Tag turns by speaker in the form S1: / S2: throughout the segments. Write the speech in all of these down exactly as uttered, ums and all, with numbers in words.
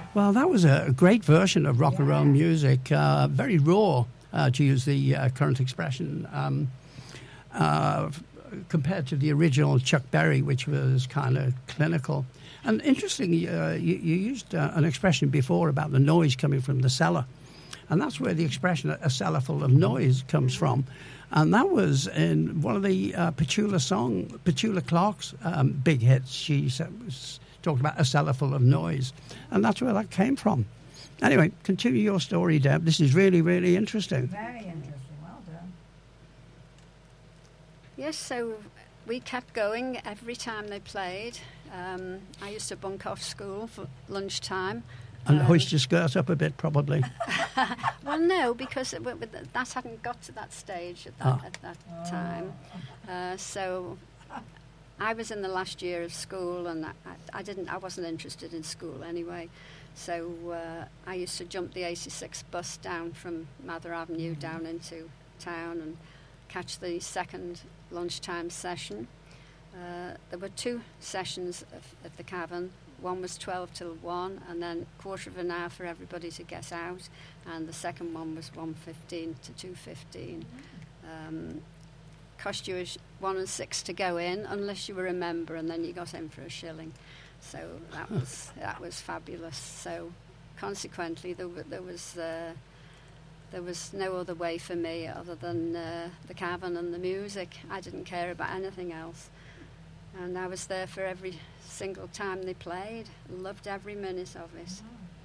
S1: Well, that was a great version of rock and roll music, uh, very raw, uh, to use the uh, current expression, um, uh, f- compared to the original Chuck Berry, which was kind of clinical. And interestingly, uh, you, you used uh, an expression before about the noise coming from the cellar. And that's where the expression, a cellar full of noise, comes from. And that was in one of the uh, Petula song, Petula Clark's um, big hits. She said, was talked about a cellar full of noise. And that's where that came from. Anyway, continue your story, Deb. This is really, really interesting.
S2: Very interesting. Well done.
S3: Yes, so we kept going every time they played. Um, I used to bunk off school for lunchtime.
S1: And
S3: um,
S1: hoist your skirt up a bit, probably.
S3: Well, no, because it, w- w- that hadn't got to that stage at that,
S1: Ah.
S3: at that time. Uh, so I was in the last year of school, and I, I didn't. I wasn't interested in school anyway. So uh, I used to jump the eighty-six bus down from Mather Avenue down into town and catch the second lunchtime session. Uh, there were two sessions of, at the Cavern. One was twelve till one, and then quarter of an hour for everybody to get out. And the second one was one fifteen to two fifteen. Um, cost you a sh- one and six to go in, unless you were a member, and then you got in for a shilling. So that was that was fabulous. So consequently, there, w- there was uh, there was no other way for me other than uh, the Cavern and the music. I didn't care about anything else. And I was there for every single time they played. Loved every minute of it.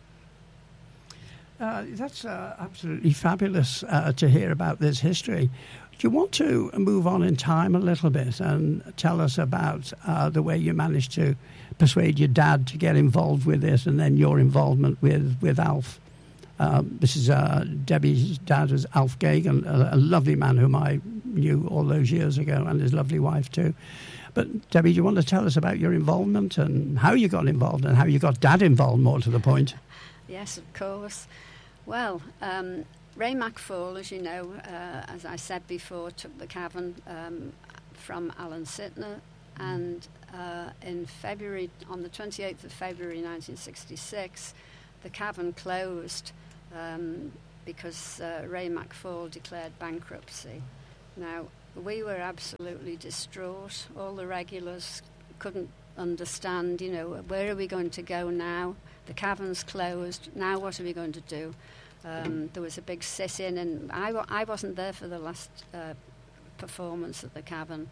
S1: Uh, that's uh, absolutely fabulous uh, to hear about this history. Do you want to move on in time a little bit and tell us about uh, the way you managed to persuade your dad to get involved with this, and then your involvement with, with Alf? Um, this is uh, Debbie's dad was Alf Gagan, a, a lovely man whom I knew all those years ago, and his lovely wife too. But Debbie, do you want to tell us about your involvement and how you got involved and how you got Dad involved, more to the point?
S3: Yes, of course. Well, um, Ray McFall, as you know, uh, as I said before, took the Cavern um, from Alan Sitner, and uh, in February, on the twenty-eighth of February nineteen sixty-six, the Cavern closed um, because uh, Ray McFall declared bankruptcy. Now, we were absolutely distraught. All the regulars couldn't understand, you know, where are we going to go now? The Cavern's closed. Now what are we going to do? Um, there was a big sit-in, and I, w- I wasn't there for the last uh, performance at the Cavern.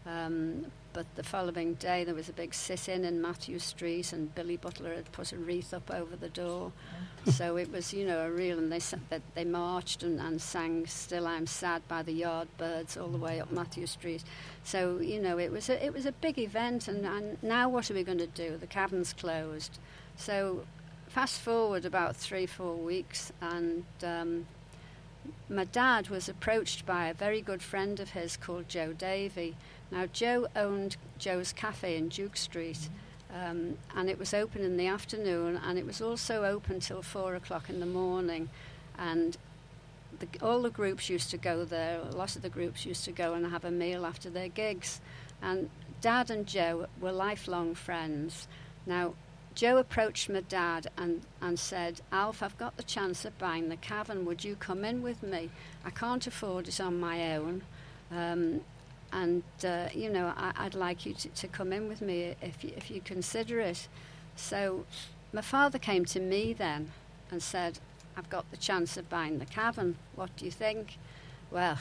S3: Um, but the following day there was a big sit-in in Matthew Street, and Billy Butler had put a wreath up over the door. So it was, you know, a real, and they sa- that they marched and, and sang "Still I'm Sad" by the Yardbirds all the way up Matthew Street. So, you know, it was a, it was a big event, and, and now what are we going to do? The Cavern's closed. So fast forward about three, four weeks, and um, my dad was approached by a very good friend of his called Joe Davey. Now, Joe owned Joe's Cafe in Duke Street, um, and it was open in the afternoon, and it was also open till four o'clock in the morning. And the, all the groups used to go there. A lot of the groups used to go and have a meal after their gigs. And Dad and Joe were lifelong friends. Now, Joe approached my dad and, and said, "Alf, I've got the chance of buying the Cavern. Would you come in with me? I can't afford it on my own. Um, and, uh, you know, I, I'd like you to, to come in with me if you, if you consider it." So my father came to me then and said, "I've got the chance of buying the Cavern. What do you think?" Well,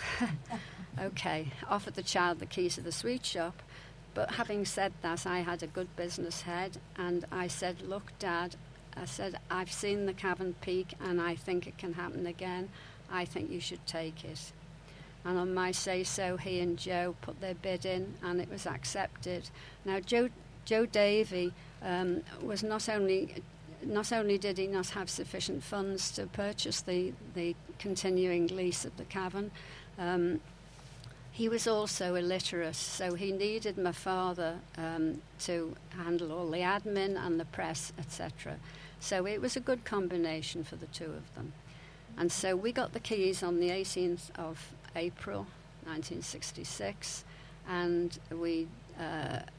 S3: okay, offered the child the keys to the sweet shop. But having said that, I had a good business head, and I said, "Look, Dad," I said, "I've seen the Cavern peak, and I think it can happen again. I think you should take it." And on my say-so, he and Joe put their bid in, and it was accepted. Now, Joe, Joe Davey um, was not only... Not only did he not have sufficient funds to purchase the, the continuing lease of the Cavern, um, he was also illiterate, so he needed my father um, to handle all the admin and the press, et cetera. So it was a good combination for the two of them. And so we got the keys on the eighteenth of April nineteen sixty-six, and we uh,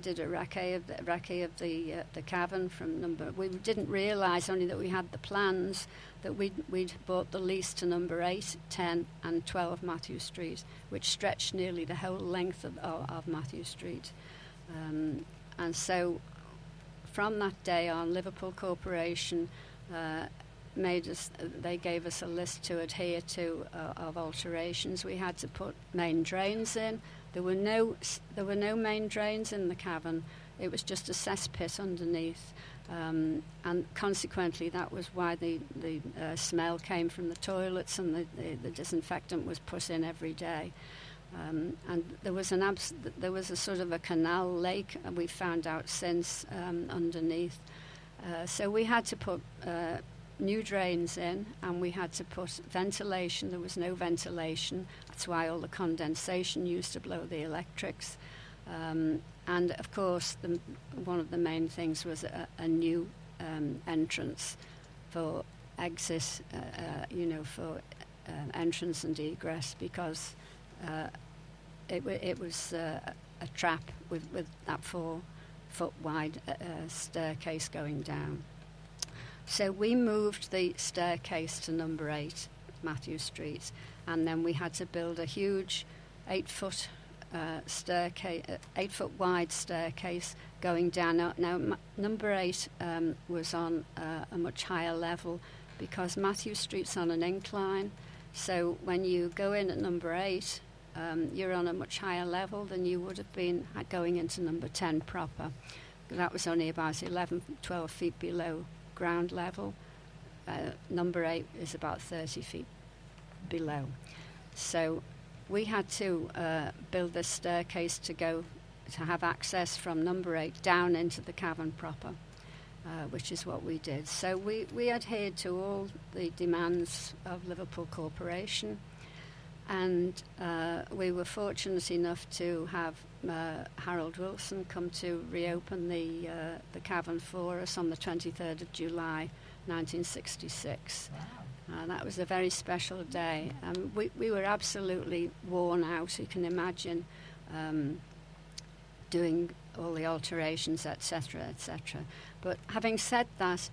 S3: did a recce of the, recce of the, uh, the cavern from number... We didn't realise only that we had the plans, that we'd, we'd bought the lease to number eight, ten and twelve Matthew Street, which stretched nearly the whole length of, of, of Matthew Street. Um, and so from that day on, Liverpool Corporation uh, made us, they gave us a list to adhere to uh, of alterations. We had to put main drains in. There were no there were no main drains in the cavern. It was just a cesspit underneath, um, and consequently that was why the the uh, smell came from the toilets, and the, the, the disinfectant was put in every day. Um, and there was an abs- there was a sort of a canal lake, and we found out since um, underneath. Uh, so we had to put uh, new drains in, and we had to put ventilation. There was no ventilation. That's why all the condensation used to blow the electrics. Um, and of course, the, one of the main things was a, a new um, entrance for exit, uh, uh, you know, for uh, entrance and egress, because uh, it, w- it was uh, a trap with, with that four foot wide uh, uh, staircase going down. So we moved the staircase to number eight, Matthew Street, and then we had to build a huge eight-foot uh, staircase, uh, eight-foot wide staircase going down. Now, now m- number eight um, was on uh, a much higher level because Matthew Street's on an incline. So when you go in at number eight, um, you're on a much higher level than you would have been going into number ten proper. That was only about eleven, twelve feet below ground level. Uh, number eight is about thirty feet below. So we had to uh, build this staircase to go to have access from number eight down into the cavern proper, uh, which is what we did. So we, we adhered to all the demands of Liverpool Corporation, and uh, we were fortunate enough to have uh, Harold Wilson come to reopen the uh, the cavern for us on the twenty-third of July nineteen sixty-six.
S2: Wow.
S3: Uh, that was a very special day. Um, we, we were absolutely worn out, you can imagine, um, doing all the alterations, et cetera, et cetera. But having said that,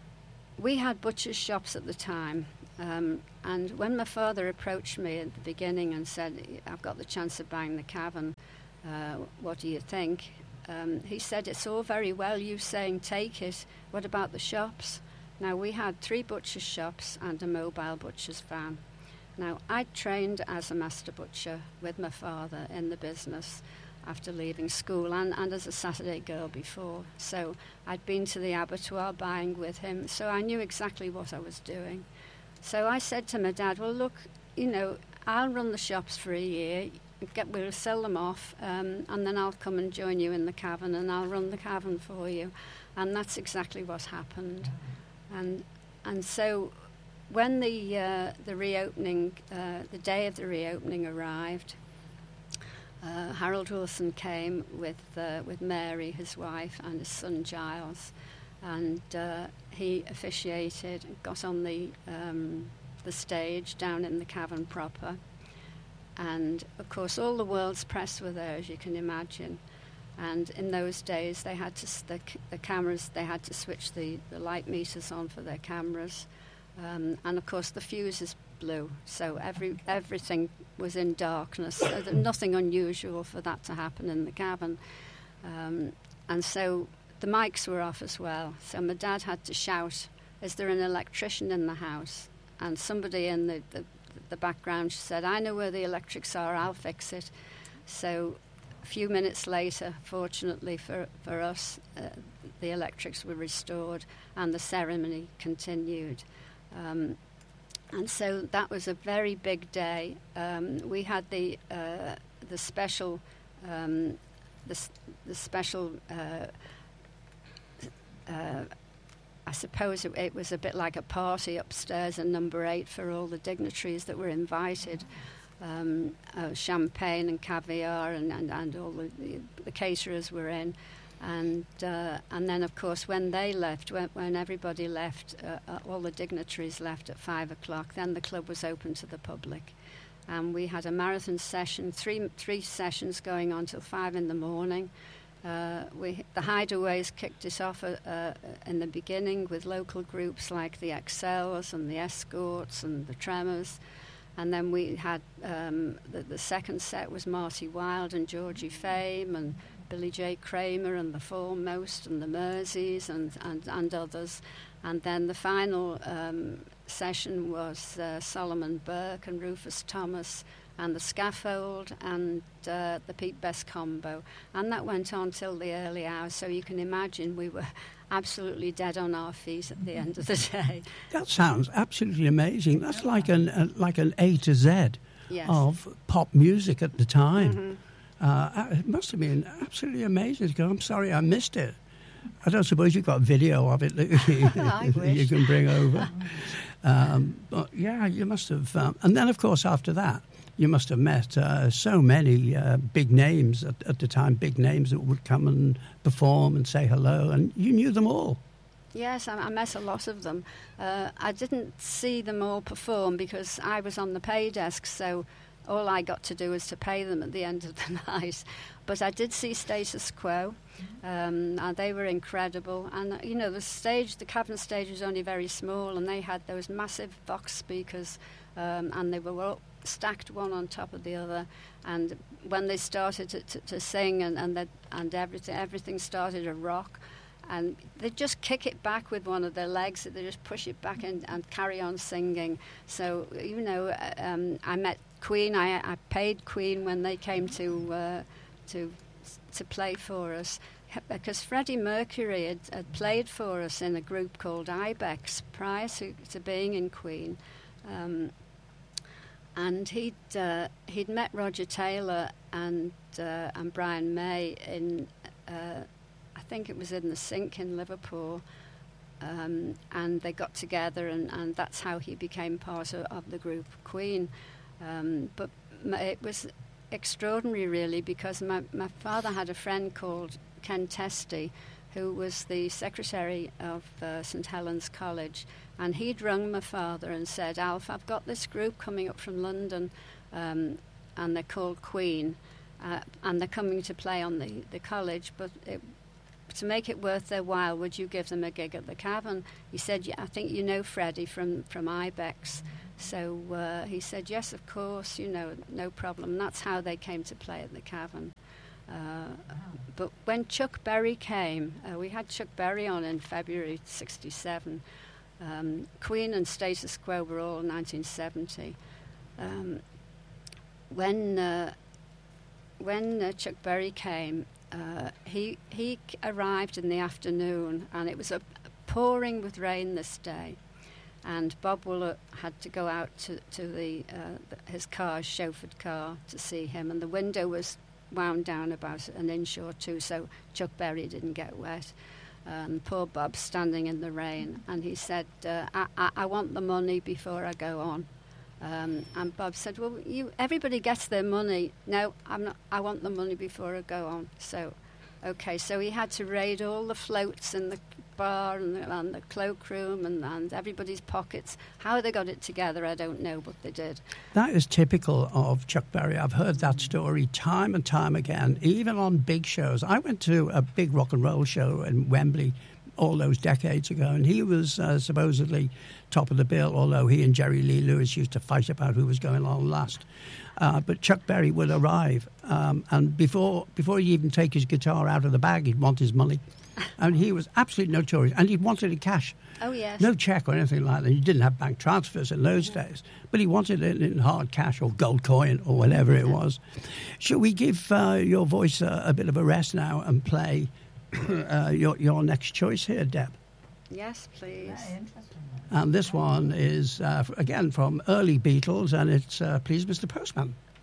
S3: we had butcher's shops at the time. Um, and when my father approached me at the beginning and said, I've got the chance of buying the cavern, uh, what do you think? Um, he said, it's all very well you saying take it. What about the shops? Now, we had three butcher's shops and a mobile butcher's van. Now, I'd trained as a master butcher with my father in the business after leaving school, and, and as a Saturday girl before. So I'd been to the abattoir buying with him, so I knew exactly what I was doing. So I said to my dad, well, look, you know, I'll run the shops for a year, get, we'll sell them off, um, and then I'll come and join you in the cavern, and I'll run the cavern for you. And that's exactly what happened. And and so when the uh, the reopening, uh, the day of the reopening arrived, uh, Harold Wilson came with uh, with Mary, his wife, and his son Giles, and uh, he officiated, got on the um, the stage down in the cavern proper, and of course all the world's press were there, as you can imagine. And in those days, they had to the, the cameras. They had to switch the, the light meters on for their cameras, um, and of course the fuses blew. So every everything was in darkness. So there, nothing unusual for that to happen in the cavern, um, and so the mics were off as well. So my dad had to shout, "Is there an electrician in the house?" And somebody in the the, the background said, "I know where the electrics are. I'll fix it." So a few minutes later, fortunately for, for us, uh, the electrics were restored and the ceremony continued. Um, and so that was a very big day. Um, we had the uh, the special um, the, the special uh, uh, I suppose it, it was a bit like a party upstairs in number eight for all the dignitaries that were invited. Um, uh, champagne and caviar and, and, and all the, the, the caterers were in, and uh, and then of course when they left, when, when everybody left, uh, uh, all the dignitaries left at five o'clock. Then the club was open to the public, and we had a marathon session, three three sessions going on till five in the morning. Uh, we, the Hideaways kicked it off uh, uh, in the beginning with local groups like the Excels and the Escorts and the Tremors. And then we had um, the, the second set was Marty Wilde and Georgie Fame and Billy J. Kramer and the Foremost and the Merseys and, and, and others. And then the final um, session was uh, Solomon Burke and Rufus Thomas and the Scaffold and uh, the Pete Best Combo. And that went on till the early hours, so you can imagine we were absolutely dead on our feet at the end of the day.
S1: That sounds absolutely amazing. That's like an uh, like an A to Z
S3: Yes.
S1: of pop music at the time.
S3: Mm-hmm.
S1: Uh, it must have been absolutely amazing. I'm sorry I missed it. I don't suppose you've got video of it that you,
S3: I wish.
S1: you can bring over. Um, but yeah, you must have. Um, and then, of course, after that, you must have met uh, so many uh, big names at, at the time, big names that would come and perform and say hello, and you knew them all.
S3: Yes, I, I met a lot of them. Uh, I didn't see them all perform because I was on the pay desk, so all I got to do was to pay them at the end of the night. But I did see Status Quo, um, and they were incredible. And, you know, the stage, the Cavern stage was only very small, and they had those massive Vox speakers, um, and they were all stacked one on top of the other. And when they started to, to, to sing and and, that, and everything, everything started to rock, and they'd just kick it back with one of their legs, they just push it back and, and carry on singing. So, you know, um, I met Queen, I, I paid Queen when they came to uh, to to play for us, because Freddie Mercury had, had played for us in a group called Ibex prior to, to being in Queen. Um, and he'd uh, he'd met Roger Taylor and uh, and Brian May in, uh, I think it was in the Sink in Liverpool, um, and they got together, and, and that's how he became part of, of the group Queen. Um, but m- it was extraordinary, really, because my, my father had a friend called Ken Testy, who was the secretary of uh, St Helens College, and he'd rung my father and said, Alf, I've got this group coming up from London, um, and they're called Queen, uh, and they're coming to play on the, the college, but it, to make it worth their while, would you give them a gig at the Cavern? He said, yeah, I think you know Freddie from, from Ibex. So uh, he said, yes, of course, you know, no problem. And that's how they came to play at the Cavern. Uh, but when Chuck Berry came, uh, we had Chuck Berry on in February sixty-seven. Um, Queen and Status Quo were all nineteen seventy. Um, when uh, when uh, Chuck Berry came, uh, he he arrived in the afternoon, and it was a pouring with rain this day. And Bob Wooler had to go out to, to the, uh, the his car, his chauffeured car, to see him, and the window was wound down about an inch or two, so Chuck Berry didn't get wet. Um, poor Bob standing in the rain, and he said, uh, I, I, I want the money before I go on. Um, and Bob said, well, you, everybody gets their money. No, I'm not, I want the money before I go on. So, okay, so he had to raid all the floats in the bar and the, and the cloakroom and, and everybody's pockets. How they got it together, I don't know, but they did.
S1: That is typical of Chuck Berry. I've heard that story time and time again, even on big shows. I went to a big rock and roll show in Wembley all those decades ago, and he was uh, supposedly top of the bill, although he and Jerry Lee Lewis used to fight about who was going on last. Uh, but Chuck Berry would arrive, um, and before before he'd even take his guitar out of the bag, he'd want his money. And he was absolutely notorious, and he wanted it cash.
S3: Oh, yes.
S1: No check or anything like that. He didn't have bank transfers in those days, but he wanted it in hard cash or gold coin or whatever it was. Shall we give uh, your voice a, a bit of a rest now and play uh, your, your next choice here, Deb?
S3: Yes, please.
S2: Very interesting.
S1: And this one is, uh, again, from early Beatles, and it's uh, Please, Mister Postman.